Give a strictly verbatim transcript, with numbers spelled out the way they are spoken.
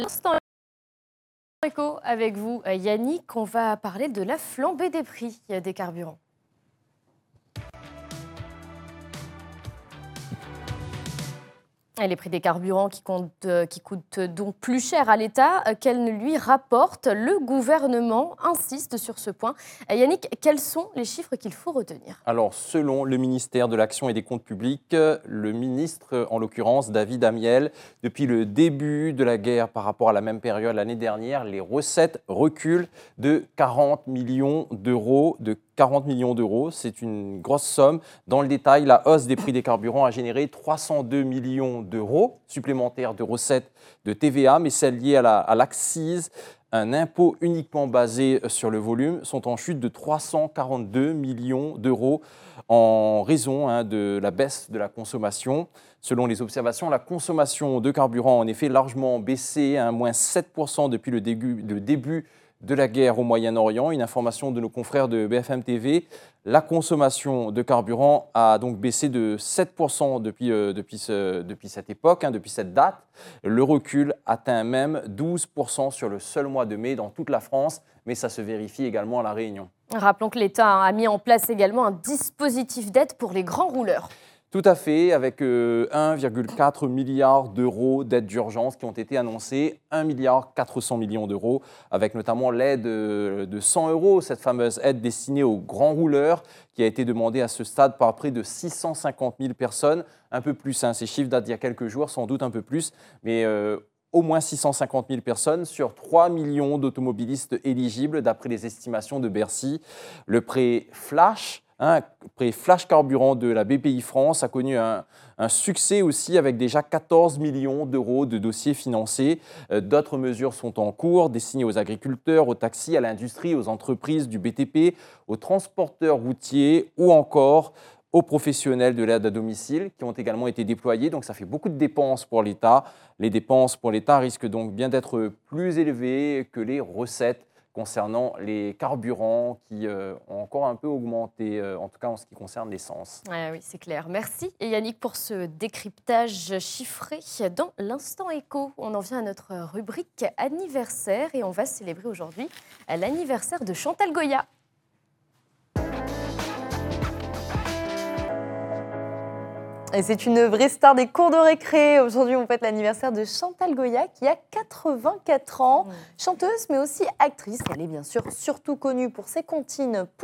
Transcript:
L'instant éco avec vous, Yannick, on va parler de la flambée des prix des carburants. Et les prix des carburants qui, comptent, qui coûtent donc plus cher à l'État qu'elle ne lui rapporte. Le gouvernement insiste sur ce point. Yannick, quels sont les chiffres qu'il faut retenir? Alors, selon le ministère de l'Action et des Comptes Publics, le ministre, en l'occurrence David Amiel, depuis le début de la guerre par rapport à la même période l'année dernière, les recettes reculent de quarante millions d'euros, de quarante millions d'euros, c'est une grosse somme. Dans le détail, la hausse des prix des carburants a généré trois cent deux millions d'euros supplémentaires de recettes de T V A, mais celles liées à l'accise, un impôt uniquement basé sur le volume, sont en chute de trois cent quarante-deux millions d'euros en raison hein, de la baisse de la consommation. Selon les observations, la consommation de carburant a en effet largement baissé, hein, moins sept pour cent depuis le début, le début de la guerre au Moyen-Orient. Une information de nos confrères de B F M T V. La consommation de carburant a donc baissé de sept pour cent depuis, euh, depuis, ce, depuis cette époque, hein, depuis cette date. Le recul atteint même douze pour cent sur le seul mois de mai dans toute la France, mais ça se vérifie également à La Réunion. Rappelons que l'État a mis en place également un dispositif d'aide pour les grands rouleurs. Tout à fait, avec euh, un virgule quatre milliard d'euros d'aides d'urgence qui ont été annoncées, un milliard quatre cents millions d'euros, avec notamment l'aide de cent euros, cette fameuse aide destinée aux grands rouleurs, qui a été demandée à ce stade par près de six cent cinquante mille personnes, un peu plus, hein, ces chiffres datent d'il y a quelques jours, sans doute un peu plus, mais euh, au moins six cent cinquante mille personnes sur trois millions d'automobilistes éligibles, d'après les estimations de Bercy. Le prêt Flash, un prêt Flash Carburant de la B P I France a connu un, un succès aussi avec déjà quatorze millions d'euros de dossiers financés. Euh, D'autres mesures sont en cours, destinées aux agriculteurs, aux taxis, à l'industrie, aux entreprises du B T P, aux transporteurs routiers ou encore aux professionnels de l'aide à domicile qui ont également été déployés. Donc ça fait beaucoup de dépenses pour l'État. Les dépenses pour l'État risquent donc bien d'être plus élevées que les recettes concernant les carburants qui euh, ont encore un peu augmenté, euh, en tout cas en ce qui concerne l'essence. Ah oui, c'est clair. Merci et Yannick pour ce décryptage chiffré dans l'Instant Éco. On en vient à notre rubrique anniversaire et on va célébrer aujourd'hui l'anniversaire de Chantal Goya. Et c'est une vraie star des cours de récré. Aujourd'hui, on fête l'anniversaire de Chantal Goya qui a quatre-vingt-quatre ans. Chanteuse, mais aussi actrice. Elle est bien sûr surtout connue pour ses comptines.